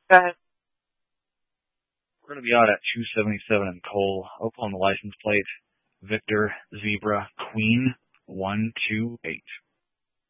Go ahead. We're going to be out at 277 in Cole. I'll on the license plate. Victor Zebra Queen 128.